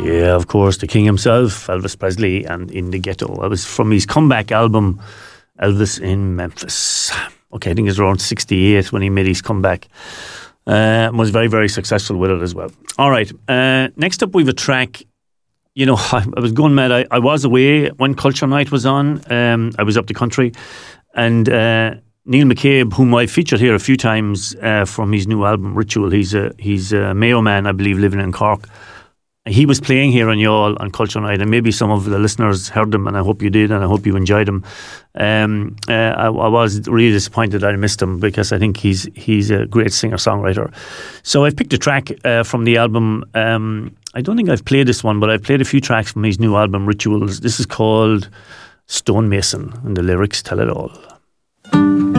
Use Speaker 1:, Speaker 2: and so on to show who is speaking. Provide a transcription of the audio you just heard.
Speaker 1: Yeah, of course, the king himself, Elvis Presley, and In the Ghetto. I was from his comeback album, Elvis in Memphis. Okay, I think it was around 68 when he made his comeback. Was very, very successful with it as well. All right, next up we have a track. You know, I was going mad. I was away when Culture Night was on. I was up the country, and Neil McCabe, whom I featured here a few times from his new album Ritual, he's a Mayo man, I believe, living in Cork. He was playing here on Youghal on Culture Night, and maybe some of the listeners heard him, and I hope you did, and I hope you enjoyed him. I was really disappointed that I missed him, because I think he's a great singer-songwriter. So I've picked a track from the album. I don't think I've played this one, but I've played a few tracks from his new album Rituals. This is called Stonemason, and the lyrics tell it all.